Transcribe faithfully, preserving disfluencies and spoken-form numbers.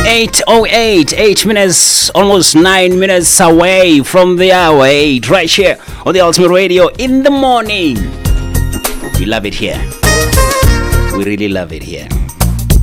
eight oh eight, eight minutes, almost nine minutes away from the hour eight, right here on the Ultimate Radio in the morning. We love it here. We really love it here.